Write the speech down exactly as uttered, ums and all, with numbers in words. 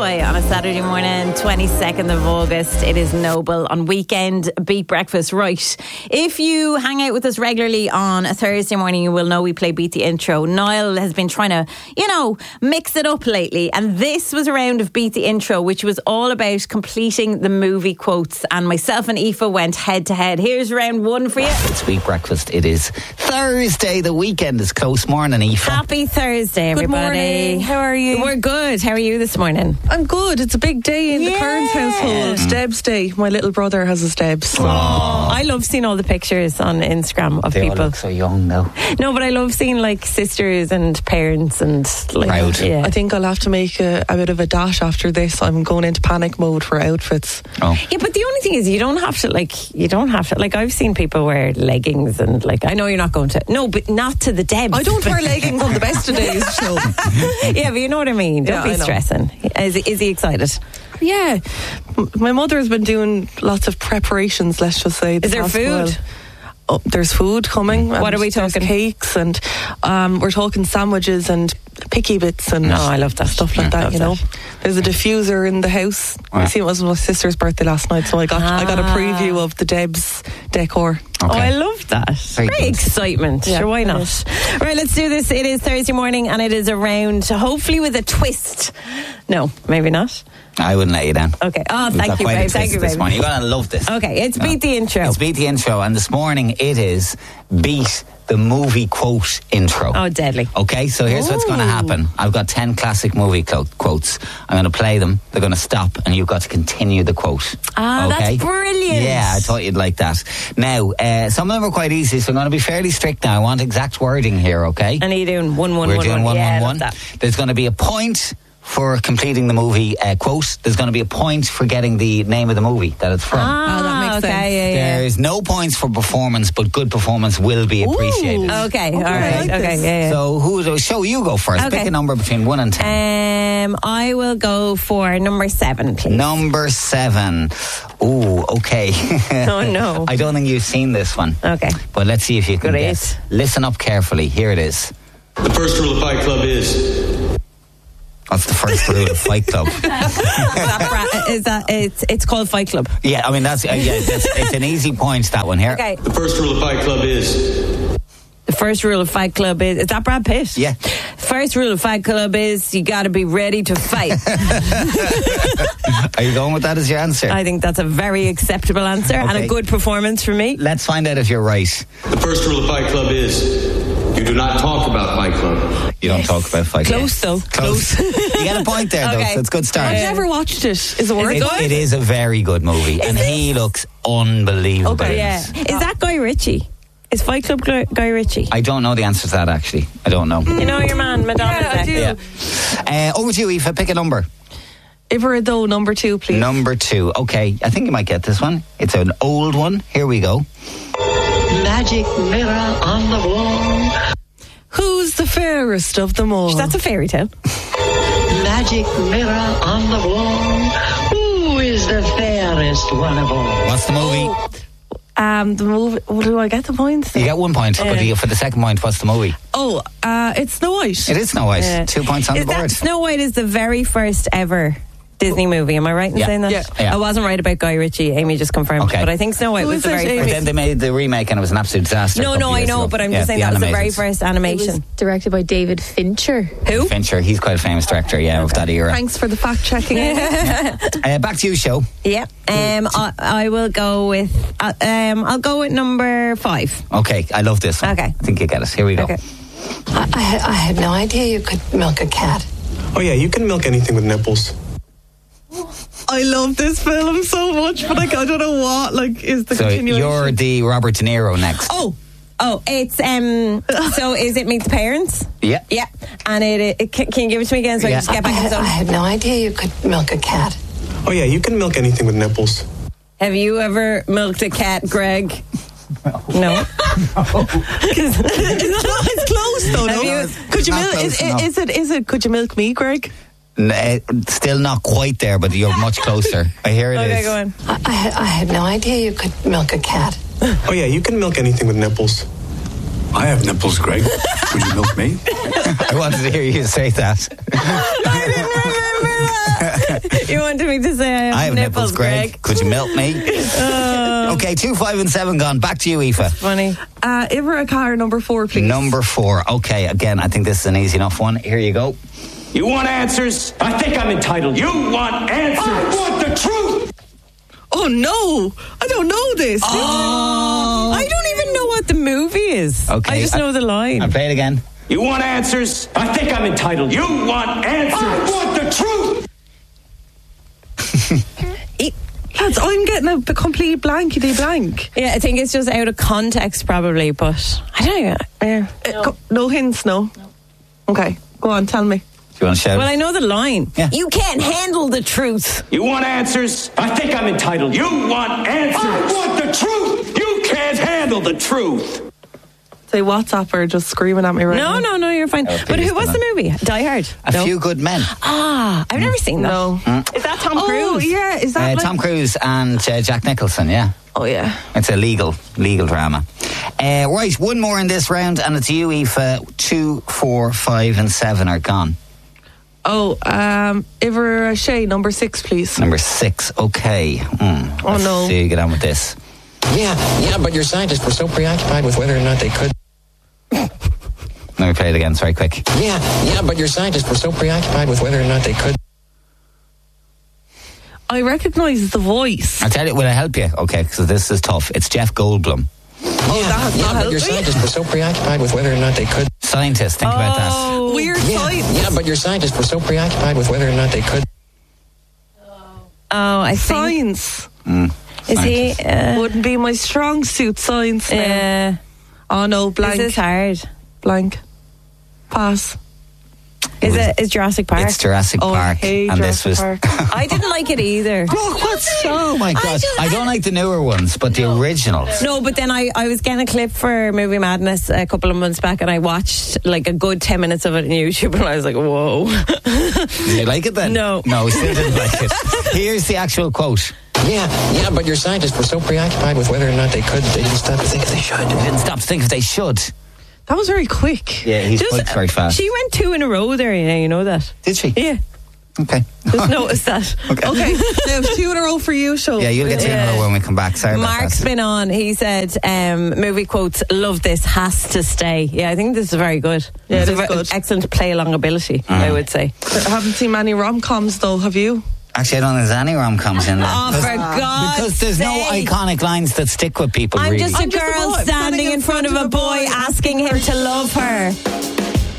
Joy on a Saturday morning, twenty-second of August. It is Noble on Weekend Beat Breakfast. Right. If you hang out with us regularly on a Thursday morning, you will know we play Beat the Intro. Niall has been trying to, you know, mix it up lately. And this was a round of Beat the Intro, which was all about completing the movie quotes. And myself and Aoife went head to head. Here's round one for you. It's Beat Breakfast. It is Thursday. The weekend is close. Morning, Aoife. Happy Thursday, everybody. Good morning. How are you? We're good. How are you this morning? I'm good. It's a big day in Yeah. the Kearns household. Mm. Debs Day. My little brother has his Debs. Oh, I love seeing all the pictures on Instagram of They people. all look so young now. No, but I love seeing like sisters and parents and like Proud. Yeah. I think I'll have to make a, a bit of a dash after this. I'm going into panic mode for outfits. Oh. Yeah, but the only thing is, you don't have to like. You don't have to like. I've seen people wear leggings and like. I know you're not going to. No, but not to the Debs. I don't wear leggings on the best of days. So. Yeah, but you know what I mean. Don't Yeah, be I know. stressing. Is, is he excited? Yeah, M- my mother's been doing lots of preparations. Let's just say. the Is there past food? while. Oh, there's food coming. What and are we there's talking? Cakes and um, we're talking sandwiches and picky bits and Oh, I love that. stuff like I that. love You know, that. there's a diffuser in the house. Right. I see it was my sister's birthday last night, so I got I got a Ah. preview of the Debs decor. Oh, Okay. I love that. Very Great good. excitement. Yeah, sure, why it not? is. Right, let's do this. It is Thursday morning and it is around, hopefully with a twist. No, maybe not. I wouldn't let you down. Okay. Oh, We've thank got you, quite a babe. Thank twist you, this babe. morning. You're going to love this. Okay, it's No. Beat the Intro. It's Beat the Intro, and this morning it is Beat the Movie Quote Intro. Oh, deadly. Okay, so here's what's going to happen. I've got ten classic movie clo- quotes. I'm going to play them. They're going to stop, and you've got to continue the quote. Ah, okay? that's brilliant. Yeah, I thought you'd like that. Now, uh, some of them are quite easy, so I'm going to be fairly strict now. I want exact wording here, okay? And are you doing one, one, We're one, doing one? one, yeah, I one, love one. that. There's going to be a point for completing the movie uh, quote. There's going to be a point for getting the name of the movie that it's from. Ah, Oh, that makes okay, sense. Yeah, yeah. There's no points for performance, but good performance will be appreciated. Okay, all I right. like okay, this. yeah, yeah. So, who? Show you go first. Okay. Pick a number between one and ten. Um, I will go for number seven, please. Number seven. Ooh, okay. Oh, no. I don't think you've seen this one. Okay. But let's see if you can Great. guess. Listen up carefully. Here it is. The first rule of Fight Club is What's the first rule of Fight Club? Is that, bra- is that it's it's called Fight Club? Yeah, I mean that's uh, yeah. That's, it's an easy point. That one here. Okay. the first rule of Fight Club is The first rule of Fight Club is is that Brad Pitt? Yeah. First rule of Fight Club is you got to be ready to fight. Are you going with that as your answer? I think that's a very acceptable answer and Okay. a good performance from me. Let's find out if you're right. the first rule of Fight Club is you do not talk about Fight Club. You don't talk about Fight Club. Close though. Close. You get a point there, though. Okay. So it's a good start. I've never watched it. Is it worth It, it? it is a very good movie, and he looks unbelievable. Okay. in Yeah. it. Is that Guy Ritchie? Is Fight Club Guy Guy Ritchie? I don't know the answer to that, actually. I don't know. You know your man, Madonna. Yeah, I do. Yeah. Uh, over to you, Aoife. Pick a number. Iverado, number two, please. Number two. Okay, I think you might get this one. It's an old one. Here we go. Magic mirror on the wall. Who's the fairest of them all? That's a fairy tale. Magic mirror on the wall. Who is the fairest one of all? What's the movie? um, the movie. Oh, do I get the points? You get one point, but you- for the second point, what's the movie? Oh, uh, it's Snow White. It is Snow White. Yeah. Two points on Is the that board. Snow White is the very first ever Disney movie. Am I right in Yeah. saying that? Yeah. Yeah. I wasn't right about Guy Ritchie. Amy just confirmed. Okay. But I think Snow White Who was is the it, very Amy? But first. then they made the remake and it was an absolute disaster. a No, couple no, of I years know, ago. but I'm Yeah, just saying that was the very animated. first It animation. was directed by David Fincher. Who? Fincher, he's quite a famous director, yeah, of that era. Thanks for the fact checking. Uh, back to you, show. Yeah. Um, I, I will go with. Uh, um, I'll go with number five. Okay, I love this one. Okay. I think you get it. Here we go. Okay. I, I, I had no idea you could milk a cat. Oh yeah, you can milk anything with nipples. I love this film so much, but like I don't know what like is the So continuation. you're the Robert De Niro next. Oh. Oh, it's um. So is it Meet the Parents? Yeah. Yeah. And it, it can, can you give it to me again so I Yeah. can just get I, back in the I, I zone? had no idea you could milk a cat. Oh yeah, you can milk anything with nipples. Have you ever milked a cat, Greg? No. it's close though. Have No? you- Could you Not milk? close Is, enough. is it? Is it? Could you milk me, Greg? N- uh, still not quite there, but you're much closer. I hear it is. Okay, go on. I, I, I had no idea you could milk a cat. Oh yeah, you can milk anything with nipples. I have nipples, Greg. Would you milk me? I wanted to hear you say that. I didn't remember You wanted me to say I have, I have nipples, nipples, Greg. Greg. Could you milk me? Okay, two, five, and seven gone. Back to you, Aoife. Funny. Uh, Ivor Car number four, please. Number four. Okay, again, I think this is an easy enough one. Here you go. You want answers? I think I'm entitled. You want answers? I want the truth! Oh no, I don't know this. Oh. I don't even know what the movie is. Okay, I just I- know the line. I'll play it again. You want answers? I think I'm entitled. You want answers? I want the truth! Lads, I'm getting a, a complete blankety blank. Yeah, I think it's just out of context, probably, but I don't know. Yeah. Uh, co- no hints, no? no. Okay, go on, tell me. Do you want to shout? Well, I know the line. Yeah. You can't handle the truth. You want answers? I think I'm entitled. You want answers? I want the truth! You can't handle the truth! Say WhatsApp or just screaming at me right No, now. no, no, you're fine. Oh, But please, who was come the movie? Die Hard. A No? Few Good Men. Ah, I've never seen that. No. Is that Tom Oh, Cruise? yeah, is that Uh, like... Tom Cruise and uh, Jack Nicholson, yeah. Oh, yeah. It's a legal, legal drama. Uh, right, one more in this round, and it's you, Aoife. Two, four, five, and seven are gone. Oh, um, Ivor Shea, number six, please. Number six, okay. Mm, Oh, let's no. see, get on with this. Yeah, yeah, but your scientists were so preoccupied with whether or not they could. Let me play it again, sorry, quick. Yeah, yeah, but your scientists were so preoccupied with whether or not they could. I recognise the voice. I'll tell you, will I help you? Okay, because this is tough. It's Jeff Goldblum. Yeah, that's yeah, not but your helping. scientists were so preoccupied with whether or not they could. Scientist, think about that. Oh, Weird Yeah, science. yeah, but your scientists were so preoccupied with whether or not they could. Oh, I think. Science. Mm, Is he? Uh, Wouldn't be my strong suit, science. now. uh, Oh, no, blank. this is hard. Blank. Pass. Is it? Is Jurassic Park? It's Jurassic Oh, I Park. hate and Jurassic this was. Park. I didn't like it either. Oh, what's oh my god! I, just- don't like the newer ones, but the originals. No, but then I, I was getting a clip for Movie Madness a couple of months back, and I watched like a good ten minutes of it on YouTube, and I was like, whoa. Did you like it then? No. No, we still didn't like it. Here's the actual quote. Yeah, yeah, but your scientists were so preoccupied with whether or not they could, they didn't stop to think if they should. They didn't stop to think if they should. That was very quick. Yeah, he's Just- quite very fast. She went two in a row there, you know, you know that. Did she? Yeah, Okay. just noticed that. Okay, now two in a row for you, show. Yeah, you'll get two in a row when we come back. Sorry about Mark's that. been on. He said, um, movie quotes, love this, has to stay. Yeah, I think this is very good. Yeah, it's it a is ver- good. excellent play along ability, I would say. I haven't seen many rom-coms, though, have you? Actually, I don't think there's any rom-coms in there. Oh, Because- for God's Because there's no sake. iconic lines that stick with people, I'm really. just a I'm just a girl boy standing in front of a boy asking him to love her.